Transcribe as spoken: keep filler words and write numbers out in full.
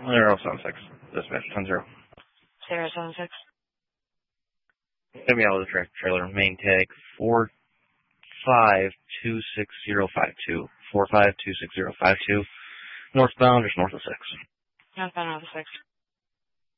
zero seven six. Dispatch ten zero. Zero seven six. Get me out of the tractor trailer. Main tag four five two six zero five two. Four five two six zero five two. Northbound, just north of six. Northbound, north of six.